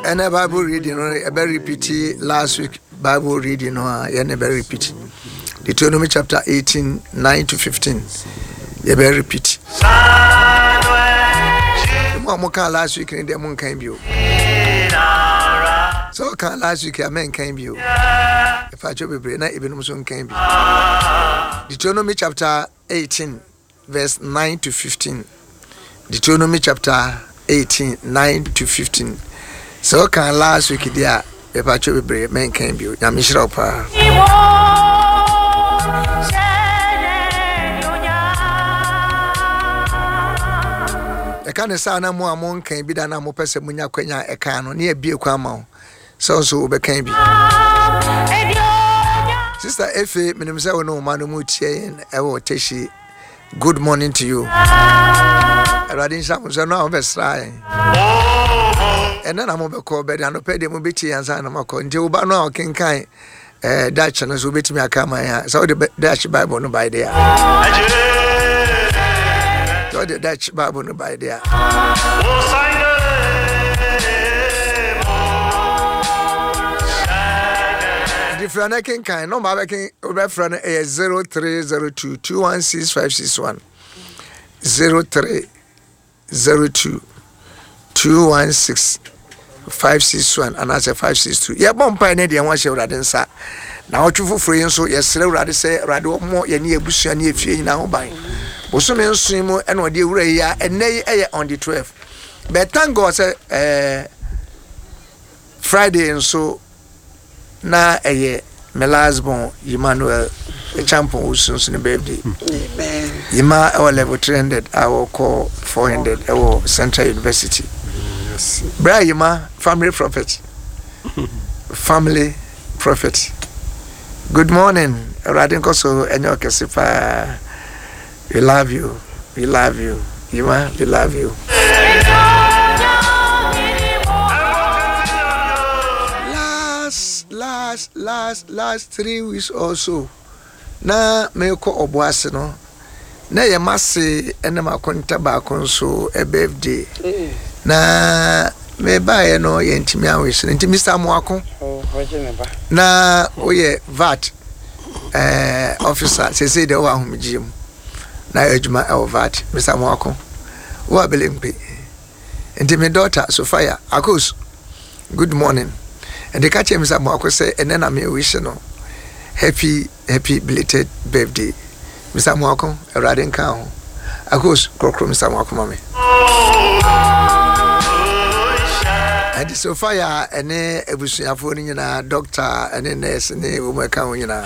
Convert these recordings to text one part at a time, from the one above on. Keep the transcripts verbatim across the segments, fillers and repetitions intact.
And a Bible reading, a very repeat last week Bible reading, and a very repeat. Deuteronomy chapter eighteen, nine to fifteen. A very repeat. Moka last week in the moon came you. So can last week a man came you. If I job be not even soon came you. Deuteronomy chapter eighteen, verse nine to fifteen. Deuteronomy chapter eighteen, nine to fifteen. So can last week there if I job be man came you. Yamishropa. Can a son more among can be done. I'm a person when you can a can near be a quamo. So so became be. Sister Effie, Minimsa no Manumuchi and Ewo Teshi. Good morning to you. Radin Sam so now best try. And then I'm over call bed and pay the mobility and Sanamako. And Joe Bano can kind uh Dutch and so bit me a camera. So the Dutch Bible no by there. So the Dutch Bible no by there. If you're not kind, no matter can reference a zero three zero two two one six five six one zero three zero two two one six five six one and answer five six two. Yeah, bomb pioneer the one share radin sa. Now what you for free so yes radin say radio more ye ni ebusu ani efie na ho ban. Boso me nso mu e no de wura ya enne ye on the twelfth. But thank God say eh Friday nso na eye Melasbon Emmanuel a champion who's in the birthday. Amen. Yima our level three hundred, our call four hundred, our Central University. Yes. Bra Yima, family prophet. Family prophet. Good morning. Radin Koso and your Kasipa. We love you. We love you. Yima, we love you. Last, last, last three weeks or so. Na me ko oboase no. Na ye masse ene makonta ba konso a birthday. Na me bae no ye ntimi awese. Nti Mister Amuako. Oh, hoje me ba. Na oye V A T eh officer say say de wa homgiem. Na ejuma e V A T Mister Amuako. Wo abelempe. Nti me daughter Sophia Akos. Good morning. And the catch him is a say, and then I'm a wish no happy, happy belated birthday. Mister Mwako, a riding cow. I goes, Crocro, Mister Mwako, mommy. And so fire, and then a bush of phone in a doctor, and then nurse, and then woman count in a.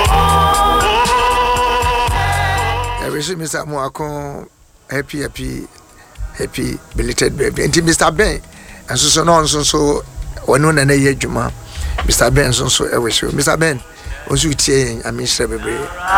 I wish Mister Mwako happy, happy, happy belated birthday. And Mister Ben, and so so on, so so. Ono na na ye dwuma Mister Ben so so e we show Mister Ben ozu tie ami hye bebre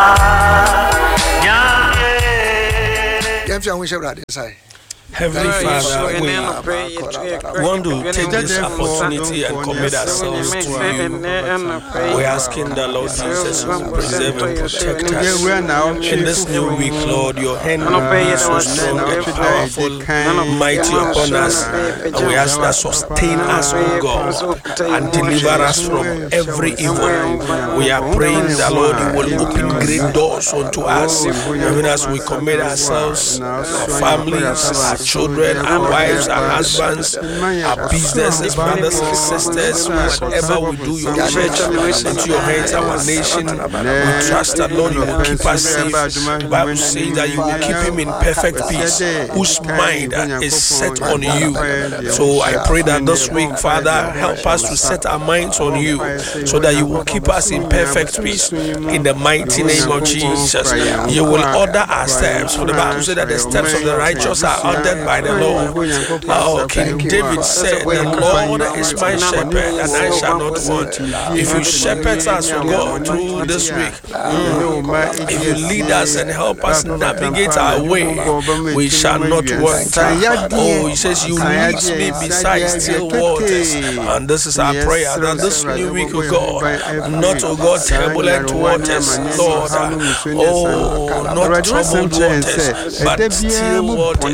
ya fi anwo hye brade sai. Heavenly Father, we want to take this opportunity and commit ourselves to you. We're asking the Lord Jesus to preserve and protect us. In this new week, Lord, your hand will be so strong and powerful, mighty upon us. And we ask that sustain us, O God, and deliver us from every evil. We are praying that, Lord, you will open great doors unto us, even as we commit ourselves, our families, our children, our wives, our husbands, our businesses, brothers and sisters, whatever we do, your church, into your hands, our nation. We trust that, Lord, you will keep us safe. The Bible says that you will keep him in perfect peace, whose mind is set on you. So I pray that this week, Father, help us to set our minds on you, so that you will keep us in perfect peace. In the mighty name of Jesus, you will order our steps. For the Bible says that the steps of the righteous are ordered by the Lord. Oh, King David said, the Lord is my shepherd and I shall not want. If you shepherd us, O God, through this week, mm, if you lead us and help us navigate our way, we shall not want. Oh, he says, you lead me beside still waters. And this is our prayer, that this new week, O God, not, O God, turbulent waters, Lord, oh, not troubled waters, but still waters,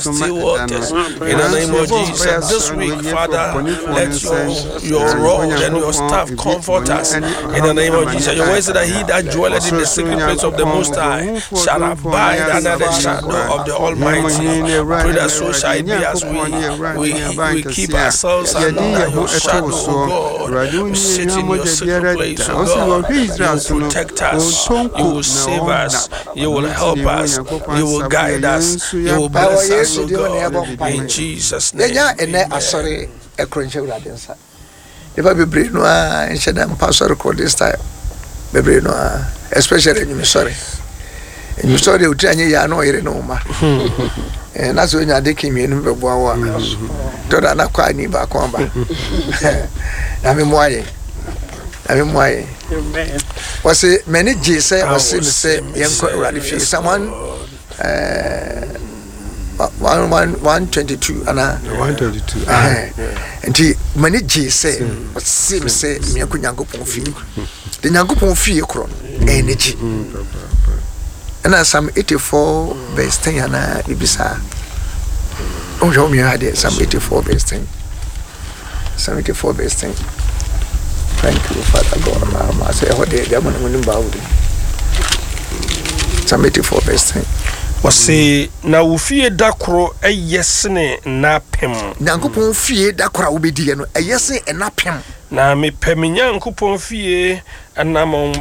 still waters. In the name of Jesus, this week, Father, let your, your rod and your staff comfort us. In the name of Jesus, your word said that he that dwelleth in the secret place of the Most High shall abide under the shadow of the Almighty. Pray that so shall it be as we, we, we keep ourselves under your shadow, O God. Sit in your secret place, O God. You will protect us, you will save us, you will help us, you will guide us, you will bless us, O God. In Jesus' name. Amen. If I be brave, no, I should have pastor record this time. Be brave, no, especially in you, sorry. And you saw the Utani, ya no, you know, ma. And that's when you're taking me in the boa. Don't I not quite need back on back? I mean, why? I mean, why? Was it many G say, I was say, young Radifi, someone, uh, one one one twenty two and one twenty two and he many G say but same say me ko nyankopon fi the nyankopon fi ekro energy and as Psalm eighty-four verse ten ana ibisa oh you me had Psalm eighty-four verse ten Psalm eighty-four verse ten. Thank you Father God. I say what they dem no bawo Psalm eighty-four verse ten. Wasi na ufie dakro eyesene na pem. Nyankopon fie dakro obedie no eyese na pem. Na me pem Nyankopon fie anamon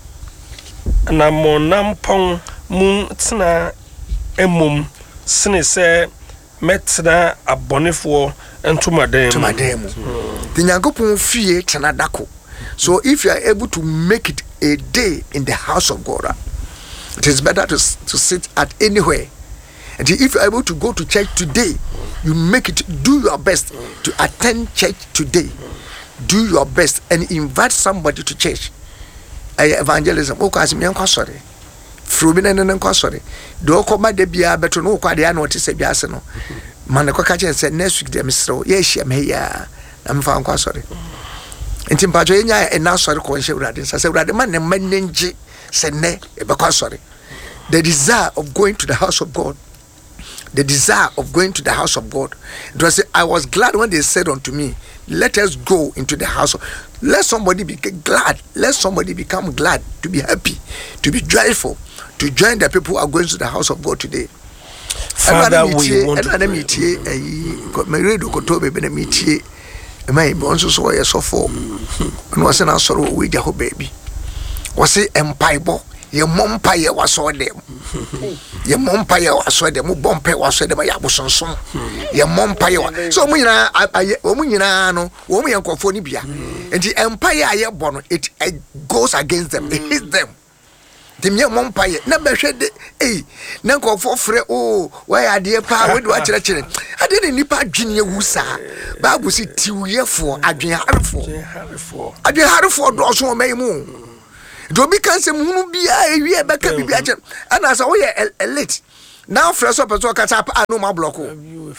anamon nampon mun tena emum sene se metna abonefo entomadem. Tomadem. The Nyankopon fie tena dako. So if you are able to make it a day in the house of God, it is better to, to sit at anywhere. And if you're able to go to church today, you make it, do your best to attend church today. Do your best and invite somebody to church. Evangelism. Okay, I'm sorry. Frubin and sorry. Do come my debia better no quite the annual to say Biasano. Manako catch said next week, dear Mister Yes, I'm here. I'm found sorry. And Tim Pajonia and now sorry, conscious radins. I said, Rather man and Menenji. Said ne, because sorry. The desire of going to the house of God, the desire of going to the house of God. It was, I was glad when they said unto me, let us go into the house of, let somebody be glad, let somebody become glad, to be happy, to be joyful, to join the people who are going to the house of God today. Father, we want to meet ye, my radio Kotobe meet ye, my bonzo so I saw for, and was an answer with your baby. Was it empire? Your mom pay was so them. Your mom pay was so them. Bomb pay was so them. I was on your mom pay. So, we are a woman, you know, woman and Cofonibia. And the empire I have born, it goes against them, it hits them. The mere mom pay never shed eh, Nanko for free. Oh, why are dear power? What watch the I didn't nip out junior Wusa. Babu see two year for I drink hard for. I drink hard for also may moon. Do be can say munu bia ewie be ka bibia che ana sa wo ye elite now fresh up to catch up anu ma block o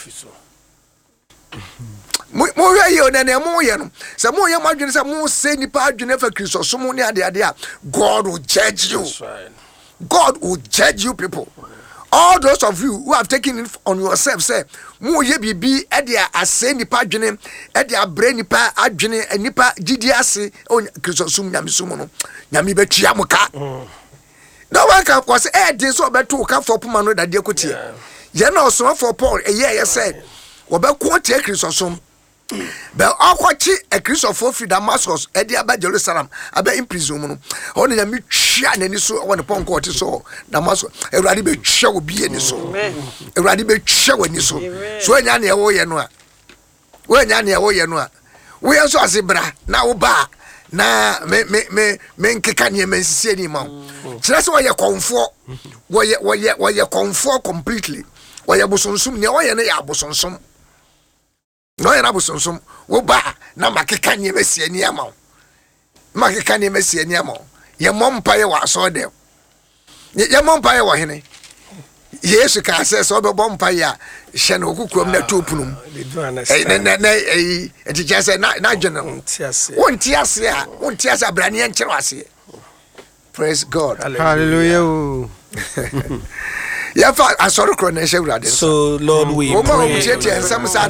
mo mo ye yo na na mo ye no say mo ye madwene say mo say nipa adwene fa Kristo so mo ne ade ade a God will judge you. God will judge you people. All those of you who have taken it on yourself say mo ye bibi e de asay nipa adwene e de abre nipa adwene nipa gidi ase on Kristo sum nyame sum no nyame betua mo ka no one can cause e dey so beto ka for puma no da de kotie ye na so for Paul e ye ye say wo be ko tie Kristo sum be akwachi e Kristo for fi Damascus e de aba Jerusalem aba in prison no on nyame twa nani so won pon ko so Damascus ewrade be twa obi ani so ewrade be twa wani so so anya na e wo ye no a wo anya na e wo ye no a wo ye so asebra na wo ba na me me me me nkeka ne me sisi ni ma kire se wo ye konfo wo ye wo ye wo ye konfo completely wo ye bosonsum ne wo ye na ya bosonsum no ye na bosonsum wo ba na makeka ne me sie ni ama makeka ne me sie ni ama ye mompa ye wa so dem ye mompa ye wo hene Yesu ka se so be bompa ya hye na okukurom na topunum eh na na eh enti ja se na na dwene wonti ase a wonti ase abrane en kire ase. Praise God. Hallelujah. So, Lord, we pray and we commit today's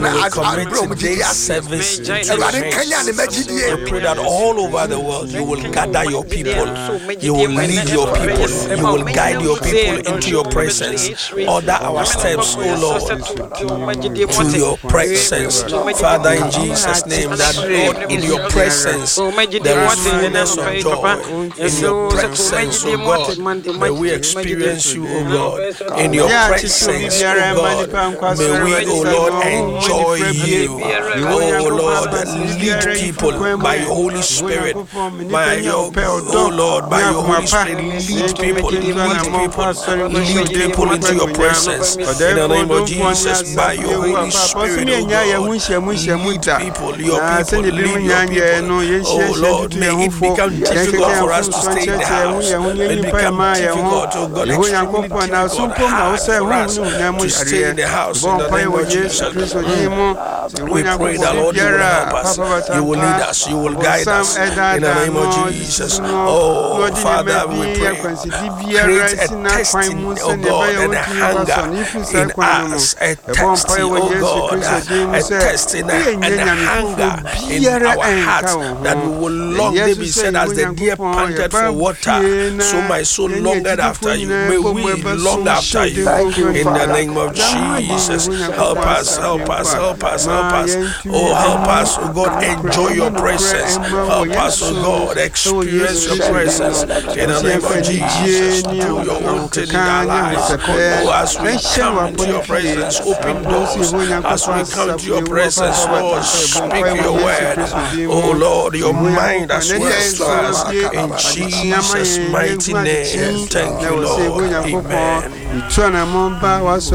service into your hands. We pray that all over the world you will gather your people, you will lead your people, you will guide your people into your presence. Order our steps, O Lord, to your presence. Father, in Jesus' name, that Lord, in your presence there is fullness of joy. In your presence, O God, may we experience you, O God. In your presence, O God, may we, O Lord, enjoy you. O Lord, lead people by your Holy Spirit, by your, O Lord, by your Holy Spirit, lead people, lead people, lead people into your presence. In the name of Jesus, by your Holy Spirit, O God, lead people, your people, lead your people. Oh Lord, may it become difficult for us to stay in the house. May it become difficult, oh God, extremely difficult, hard for us to stay in the house. In the name of Jesus, we pray that Lord, you will help us, you will lead us, you will guide us. In the name of Jesus, oh Father, we pray, create a testing, oh God, and a hunger in us, a testing, oh God, a testing and a hunger in our hearts, that we will long. David said, as the deer panted for water, so my soul longed after you. May we long after you. In the name of Jesus, help us, help us, help us, help us. Oh, help us, oh God, enjoy your presence. Help us, oh God, experience your presence. In the name of Jesus, do your own thing in our lives. Oh, as we come into your presence, open doors. As we come to your presence, Lord, speak your word. Oh Lord, your mind as well as us. In Jesus' mighty name. Thank you, Lord. Amen.